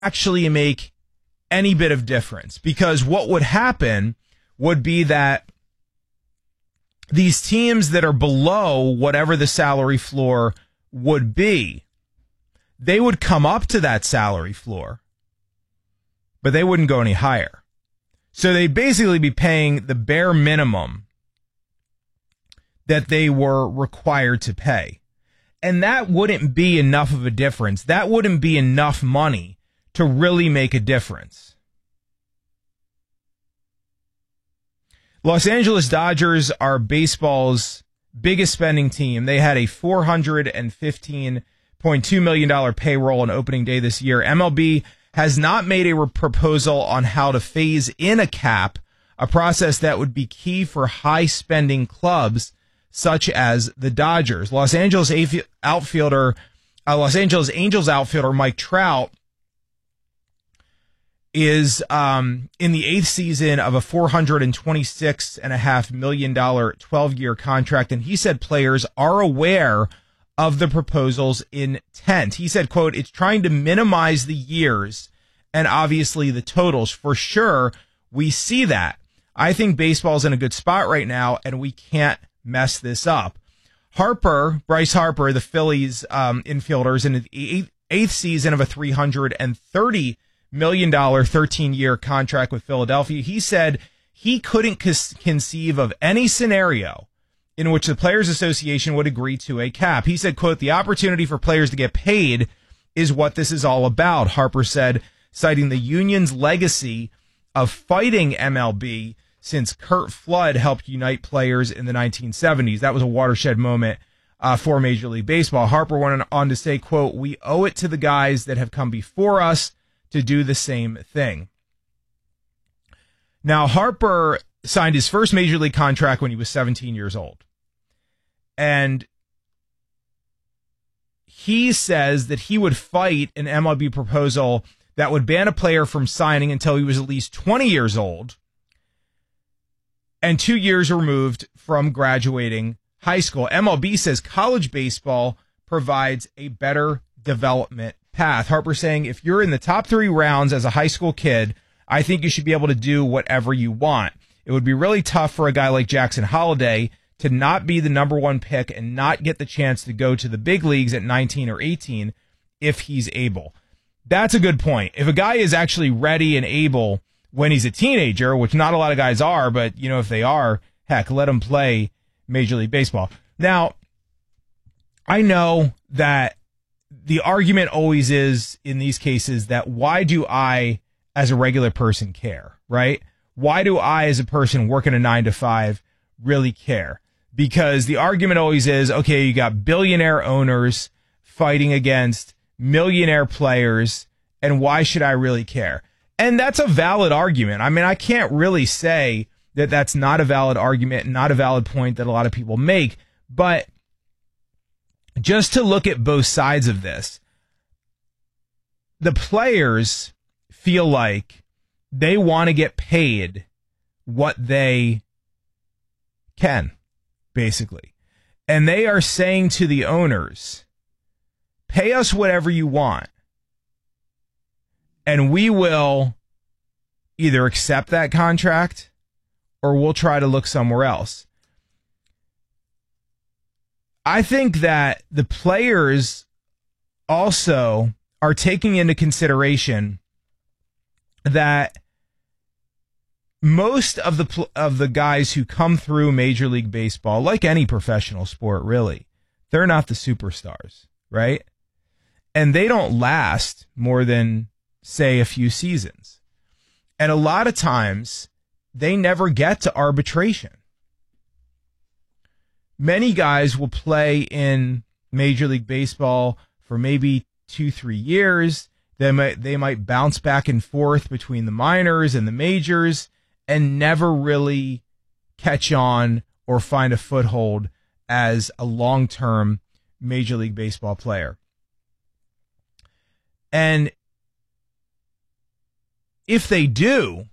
actually make any bit of difference, because what would happen would be that these teams that are below whatever the salary floor would be, they would come up to that salary floor, but they wouldn't go any higher. So they'd basically be paying the bare minimum that they were required to pay. And that wouldn't be enough of a difference. That wouldn't be enough money to really make a difference. Los Angeles Dodgers are baseball's biggest spending team. They had a $415.2 million payroll on opening day this year. MLB has not made a proposal on how to phase in a cap, a process that would be key for high-spending clubs such as the Dodgers. Los Angeles Angels outfielder Mike Trout is in the 8th season of a $426.5 million 12-year contract, and he said players are aware of the proposal's intent. He said, quote, "It's trying to minimize the years and obviously the totals. For sure, we see that. I think baseball's in a good spot right now, and we can't mess this up." Bryce Harper, the Phillies infielders, in the 8th season of a $330 million 13-year contract with Philadelphia. He said he couldn't conceive of any scenario in which the Players Association would agree to a cap. He said, quote, "The opportunity for players to get paid is what this is all about," Harper said, citing the union's legacy of fighting MLB since Curt Flood helped unite players in the 1970s. That was a watershed moment for Major League Baseball. Harper went on to say, quote, "We owe it to the guys that have come before us to do the same thing." Now, Harper signed his first Major League contract when he was 17 years old. And he says that he would fight an MLB proposal that would ban a player from signing until he was at least 20 years old and 2 years removed from graduating high school. MLB says college baseball provides a better development path. Harper saying, "If you're in the top 3 rounds as a high school kid, I think you should be able to do whatever you want. It would be really tough for a guy like Jackson Holliday to not be the number 1 pick and not get the chance to go to the big leagues at 19 or 18 if he's able." That's a good point. If a guy is actually ready and able when he's a teenager, which not a lot of guys are, but if they are, heck, let them play Major League Baseball. Now, I know that the argument always is in these cases that why do I, as a regular person, care, right? Why do I, as a person working a 9 to 5, really care? Because the argument always is, okay, you got billionaire owners fighting against millionaire players, and why should I really care? And that's a valid argument. I mean, I can't really say that that's not a valid argument, not a valid point that a lot of people make, but just to look at both sides of this, the players feel like they want to get paid what they can, basically. And they are saying to the owners, pay us whatever you want, and we will either accept that contract or we'll try to look somewhere else. I think that the players also are taking into consideration that most of the guys who come through Major League Baseball, like any professional sport, really, they're not the superstars, right? And they don't last more than, say, a few seasons. And a lot of times, they never get to arbitration. Many guys will play in Major League Baseball for maybe 2-3 years. They might bounce back and forth between the minors and the majors and never really catch on or find a foothold as a long-term Major League Baseball player. And if they do,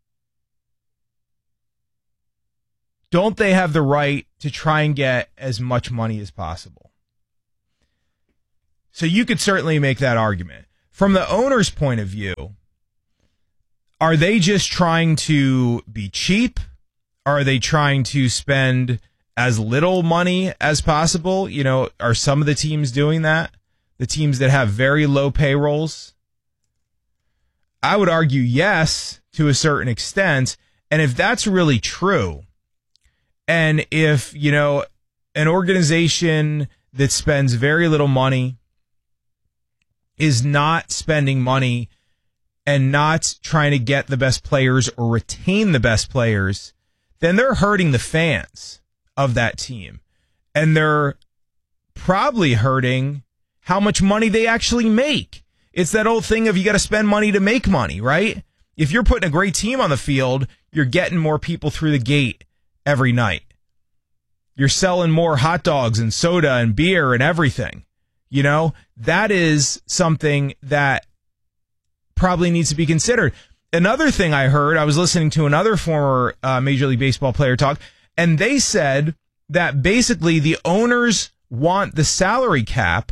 don't they have the right to try and get as much money as possible? So you could certainly make that argument. from the owner's point of view, are they just trying to be cheap? Are they trying to spend as little money as possible? You know, are some of the teams doing that? The teams that have very low payrolls? I would argue yes, to a certain extent. And if that's really true, and if, you know, an organization that spends very little money is not spending money and not trying to get the best players or retain the best players, then they're hurting the fans of that team. And they're probably hurting how much money they actually make. It's that old thing of you got to spend money to make money, right? If you're putting a great team on the field, you're getting more people through the gate every night. You're selling more hot dogs and soda and beer and everything. You know, that is something that probably needs to be considered. Another thing I heard, I was listening to another former Major League Baseball player talk, and they said that basically the owners want the salary cap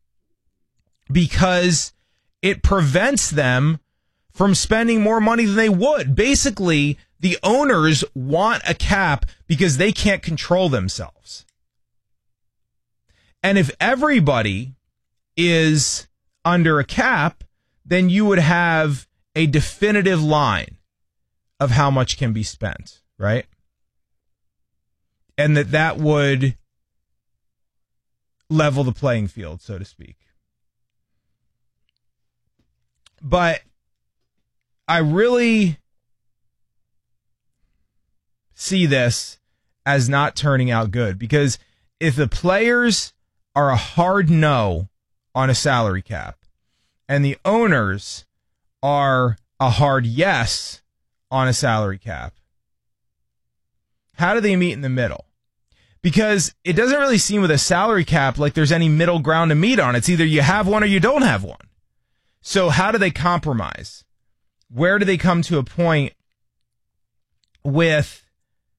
because it prevents them from spending more money than they would. Basically, the owners want a cap because they can't control themselves. And if everybody is under a cap, then you would have a definitive line of how much can be spent, right? And that would level the playing field, so to speak. But I really see this as not turning out good, because if the players are a hard no on a salary cap and the owners are a hard yes on a salary cap, how do they meet in the middle? Because it doesn't really seem with a salary cap like there's any middle ground to meet on. It's either you have one or you don't have one. So how do they compromise? Where do they come to a point with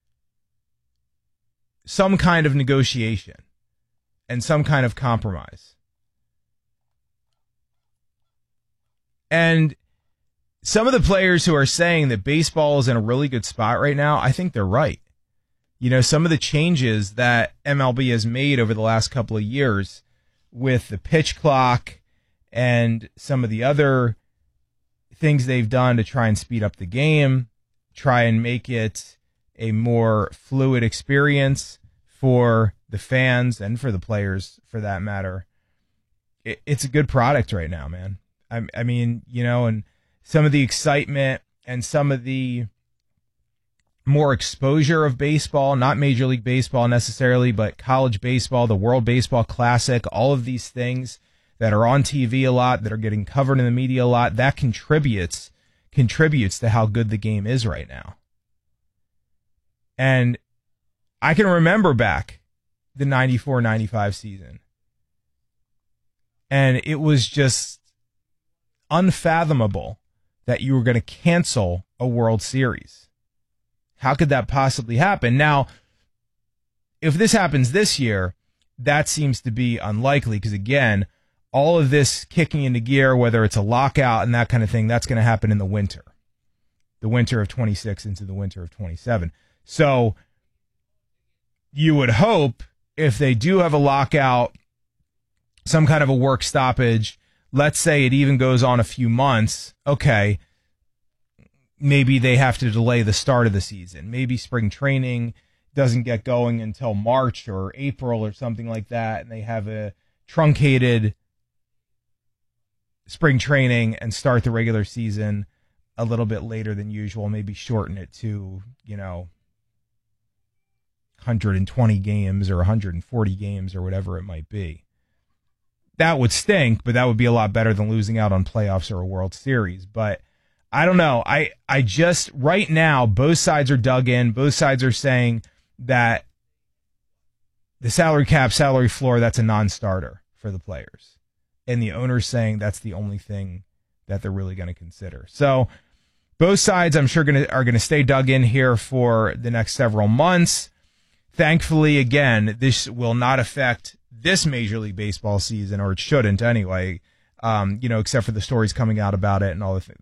some kind of negotiation and some kind of compromise? And some of the players who are saying that baseball is in a really good spot right now, I think they're right. You know, some of the changes that MLB has made over the last couple of years with the pitch clock and some of the other things they've done to try and speed up the game, try and make it a more fluid experience for the fans and for the players, for that matter. It's a good product right now, man. I mean, you know, and some of the excitement and some of the more exposure of baseball, not Major League Baseball necessarily, but college baseball, the World Baseball Classic, all of these things that are on TV a lot, that are getting covered in the media a lot, that contributes to how good the game is right now. And I can remember back the 94-95 season, and it was just unfathomable that you were going to cancel a World Series. How could that possibly happen? Now, if this happens this year, that seems to be unlikely because, again, all of this kicking into gear, whether it's a lockout and that kind of thing, that's going to happen in the winter of 26 into the winter of 27. So you would hope if they do have a lockout, some kind of a work stoppage, let's say it even goes on a few months, okay, maybe they have to delay the start of the season. Maybe spring training doesn't get going until March or April or something like that, and they have a truncated spring training and start the regular season a little bit later than usual, maybe shorten it to, 120 games or 140 games or whatever it might be. That would stink, but that would be a lot better than losing out on playoffs or a World Series. But I don't know. I just, right now, both sides are dug in. Both sides are saying that the salary cap, salary floor, that's a non-starter for the players. And the owner's saying that's the only thing that they're really going to consider. So both sides, I'm sure, are going to stay dug in here for the next several months. Thankfully, again, this will not affect this Major League Baseball season, or it shouldn't anyway. except for the stories coming out about it and all